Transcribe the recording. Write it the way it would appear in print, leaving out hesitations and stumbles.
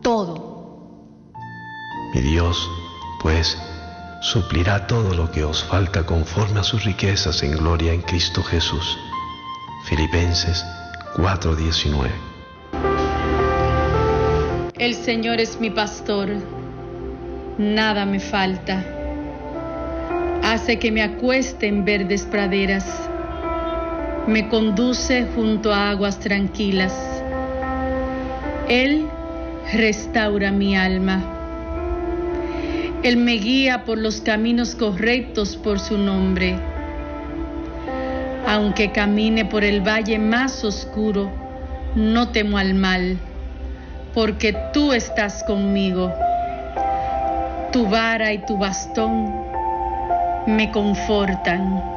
todo. Mi Dios, pues, suplirá todo lo que os falta conforme a sus riquezas en gloria en Cristo Jesús. Filipenses 4:19. El Señor es mi pastor, nada me falta. Hace que me acueste en verdes praderas, me conduce junto a aguas tranquilas. Él restaura mi alma. Él me guía por los caminos correctos por su nombre. Aunque camine por el valle más oscuro, no temo al mal, porque tú estás conmigo. Tu vara y tu bastón me confortan.